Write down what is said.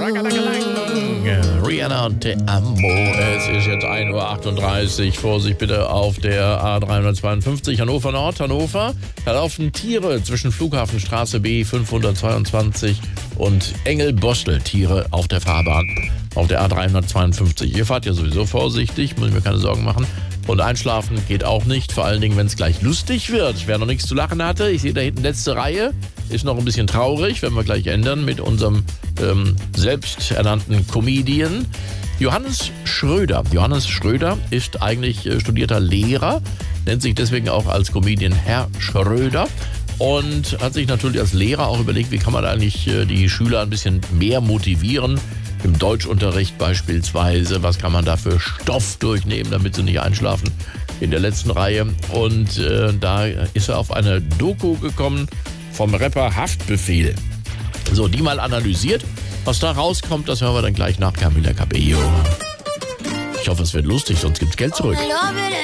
Rihanna und Te Amo. Es ist jetzt 1:38 Uhr. Vorsicht bitte auf der A352 Hannover Nord. Hannover. Da laufen Tiere zwischen Flughafenstraße B 522 und Engelbostel. Tiere auf der Fahrbahn auf der A352. Ihr fahrt ja sowieso vorsichtig, muss ich mir keine Sorgen machen. Und einschlafen geht auch nicht, vor allen Dingen, wenn es gleich lustig wird. Wer noch nichts zu lachen hatte, ich sehe da hinten letzte Reihe, ist noch ein bisschen traurig, werden wir gleich ändern mit unserem selbsternannten Comedian Johannes Schröder. Johannes Schröder ist eigentlich studierter Lehrer, nennt sich deswegen auch als Comedian Herr Schröder und hat sich natürlich als Lehrer auch überlegt, wie kann man eigentlich die Schüler ein bisschen mehr motivieren. Im Deutschunterricht beispielsweise, was kann man da für Stoff durchnehmen, damit sie nicht einschlafen in der letzten Reihe. Und da ist er auf eine Doku gekommen vom Rapper Haftbefehl. So, die mal analysiert. Was da rauskommt, das hören wir dann gleich nach Camila Cabello. Ich hoffe, es wird lustig, sonst gibt's Geld zurück.